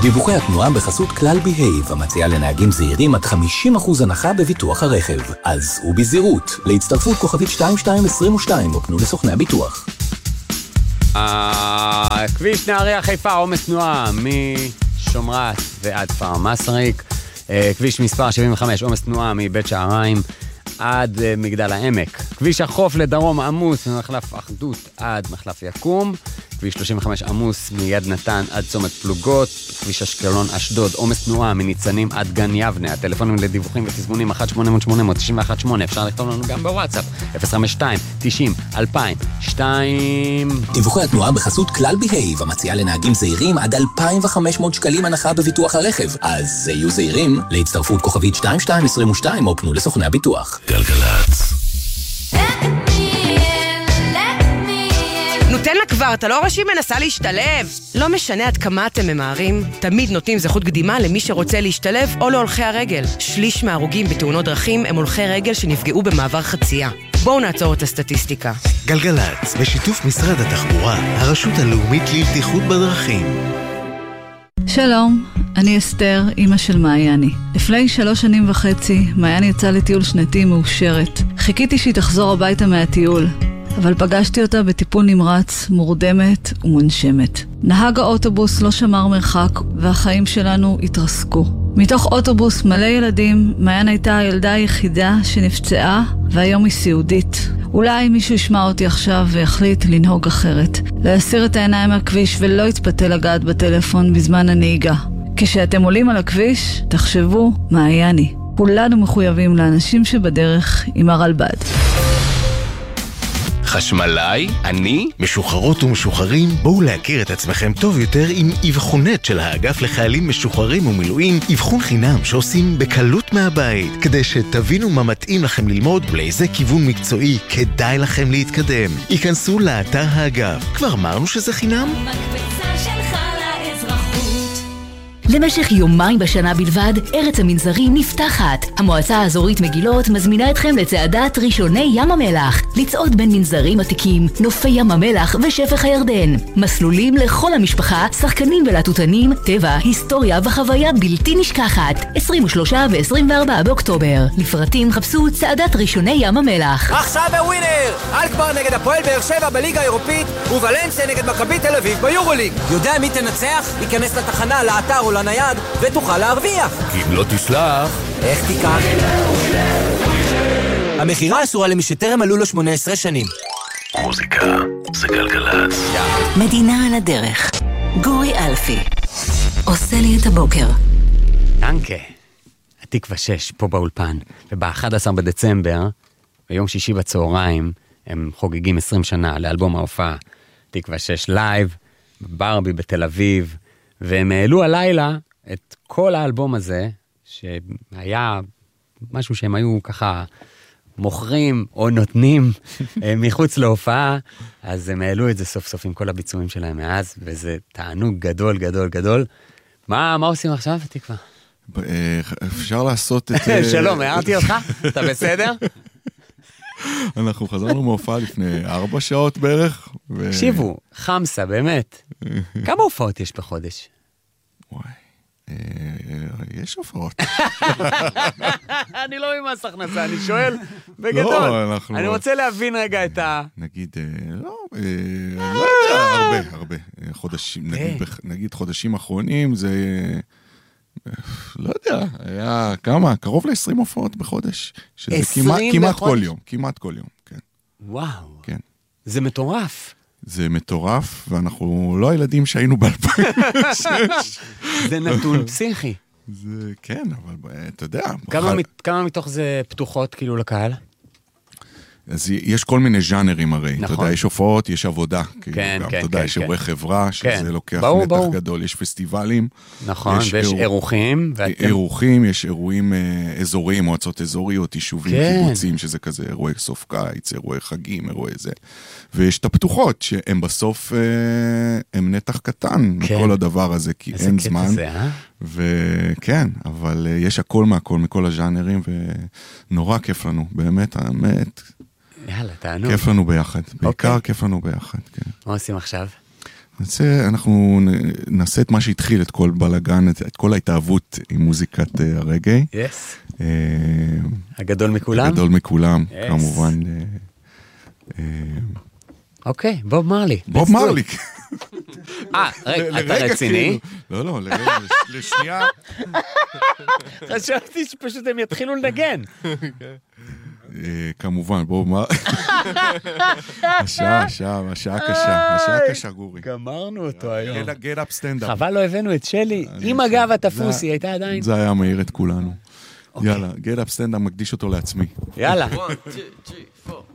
דיווחי התנועה בחסות כלל בהייב, המציעה לנהגים זהירים עד 50% הנחה בביטוח הרכב. אז ובזהירות, להצטרפות כוכבית 2222 או פנו לסוכני הביטוח. כביש נהריה חיפה, עומס תנועה משומרת ועד כפר מסריק. כביש מספר 75, עומס תנועה מבית שעריים עד מגדל העמק. כביש החוף לדרום עמוס ממחלף אחדות עד מחלף יקום. כביש 35 עמוס מיד נתן עד צומת פלוגות. כביש אשקלון אשדוד, עומס תנועה מניצנים עד גן יבנה. הטלפונים לדיווחים ותזמונים 1-800-800-918. אפשר לכתוב לנו גם בוואטסאפ 052-90-2002. דיווחי התנועה בחסות כלל בהייב, המציעה לנהגים זהירים עד 2,500 שקלים הנחה בביטוח הרכב. אז יהיו זהירים, להצטרפות כוכבית 2222 או פנו לסוכני הביטוח. גלגלצ. נותן לה כבר, אתה לא רואה שהיא מנסה להשתלב? לא משנה עד כמה אתם ממהרים, תמיד נותנים זכות קדימה למי שרוצה להשתלב או להולכי הרגל. שליש מההרוגים בתאונות דרכים הם הולכי רגל שנפגעו במעבר חצייה. בואו נעצור את הסטטיסטיקה. גלגלצ, בשיתוף משרד התחבורה, הרשות הלאומית לבטיחות בדרכים. שלום, אני אסתר, אמא של מעייני. לפני 3.5 שנים, מעייני יצאה לטיול שנתי מאושרת. חיכיתי שהיא תחזור הביתה מהטיול. אבל פגשתי אותה בטיפול נמרץ, מורדמת ומונשמת. נהג האוטובוס לא שמר מרחק, והחיים שלנו התרסקו. מתוך אוטובוס מלא ילדים, מעיין הייתה הילדה היחידה שנפצעה, והיום היא סיעודית. אולי מישהו ישמע אותי עכשיו ויחליט לנהוג אחרת. להסיר את העיניים מהכביש ולא יתפתה לגעת בטלפון בזמן הנהיגה. כשאתם עולים על הכביש, תחשבו מעייני. כולנו מחויבים לאנשים שבדרך עם הרלב"ד. חשמלאי, אני, משוחררות ומשוחררים, בואו להכיר את עצמכם טוב יותר עם אבחונת של האגף לחיילים משוחררים ומילואים, אבחון חינם שעושים בקלות מהבית, כדי שתבינו מה מתאים לכם ללמוד ולאיזה כיוון מקצועי כדאי לכם להתקדם. היכנסו לאתר האגף. כבר אמרנו שזה חינם? מקבצה שלך לאזרחות. למשך יומיים בשנה בלבד, ארץ המנזרים נפתחת. המועצה האזורית מגילות מזמינה אתכם לצעדת ראשוני ים המלח, לצעוד בין מנזרים עתיקים, נופי ים המלח ושפך הירדן. מסלולים לכל המשפחה, שחקנים ולטוטנים, טבע, היסטוריה וחוויה בלתי נשכחת. 23 ו-24 באוקטובר. לפרטים חפשו צעדת ראשוני ים המלח. עכשיו בווינר! אלקמר נגד הפועל באר שבע בליגה האירופית וולנסיה נגד מכבי תל אביב ביורוליג. יודע מי תנצח? ייכנס לתחנה, לאתר או לנייד ותוכל להרוויח. כי אם לא תסלח, איך תיקח? המחירה אסורה למי שטרם מלאו לו 18 שנים. מוזיקה זה גלגלצ. מדינה על הדרך. גורי אלפי עושה לי את הבוקר. טנקה. התקווה 6 פה באולפן, וב-11 בדצמבר, ביום שישי בצהריים, הם חוגגים 20 שנה לאלבום ההופעה תקווה 6 לייב, ברבי בתל אביב, והם העלו הלילה את כל האלבום הזה, שהיה משהו שהם היו ככה מוכרים או נותנים מחוץ להופעה, אז הם העלו את זה סוף סוף עם כל הביצועים שלהם מאז, וזה תענוג גדול גדול גדול. מה עושים עכשיו, תקווה? אפשר לעשות את... שלום, הערתי אותך? אתה בסדר? אנחנו חזרנו מהופעה לפני 4 שעות בערך. תקשיבו, חמסה, באמת. כמה הופעות יש בחודש? וואי, יש הופעות. אני לא ממס הכנסה, אני שואל בגדול. אני רוצה להבין רגע את ה... נגיד, לא יודע, הרבה. חודשים, נגיד חודשים אחרונים, זה... לא יודע, היה כמה, קרוב ל-20 הופעות בחודש. שזה כמעט כל יום, כן. וואו. כן. זה מטורף. זה מטורף, ואנחנו לא הילדים שהיינו ב-2006. זה נתון פסיכי. זה, כן, אבל אתה יודע. כמה מתוך זה פתוחות כאילו לקהל? אז יש כל מיני ז'אנרים הרי. נכון. אתה יודע, יש הופעות, יש עבודה. כן. אתה יודע, יש אירועי חברה, שזה לוקח נתח גדול. יש פסטיבלים. נכון, ויש אירוחים. אירוחים, יש אירועים אזוריים, מועצות אזוריות, יישובים, קיבוצים, שזה כזה אירועי סוף קיץ, אירועי חגים, אירועי זה. ויש את הפתוחות, שהן בסוף, הן נתח קטן מכל הדבר הזה, כי אין זמן. וכן, אבל יש הכל מהכל, מכל הז'אנרים, ונורא כיף לנו, באמת, יאללה, תענו. כיף לנו ביחד, בעיקר כיף לנו ביחד, כן. מה עושים עכשיו? אנחנו נעשה את מה שהתחיל, את כל בלגן, את כל ההתאהבות עם מוזיקת הרגעי. הגדול מכולם? הגדול מכולם, כמובן. אוקיי, בוב מרלי. בוב מרלי. רגע, אתה רציני? לא, לשנייה. חשבתי שפשוט הם יתחילו לנגן. כמובן, בוב מרלי. השעה קשה, גורי. גמרנו אותו היום. Get up, stand up. חבל לא הבאנו את שלי. עם הגב התפוס, היא הייתה עדיין. זה היה מהיר את כולנו. יאללה, Get up, stand up, מקדיש אותו לעצמי. יאללה. 1, 2, 3, 4